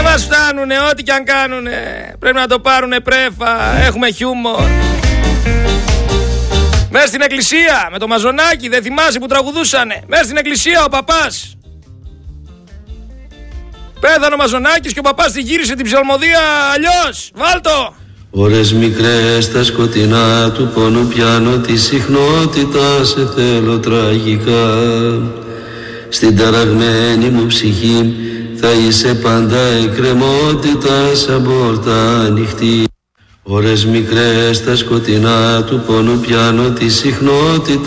μας φτάνουνε, ό,τι κι αν κάνουνε. Πρέπει να το πάρουνε πρέφα. Έχουμε χιούμορ. Μέσα στην εκκλησία με το Μαζονάκι, δεν θυμάσαι που τραγουδούσανε? Μέσα στην εκκλησία ο παπάς. Πέθανε ο Μαζονάκης και ο παπάς τη γύρισε την ψαλμοδία αλλιώς. Βάλτο. Ώρες μικρές στα σκοτεινά του πόνου πιάνω τη συχνότητα, σε θέλω τραγικά. Στην ταραγμένη μου ψυχή θα είσαι πάντα εκκρεμότητα, σαν πόρτα ανοιχτή. Ώρες μικρές στα σκοτεινά του πόνου πιάνω τη συχνότητα.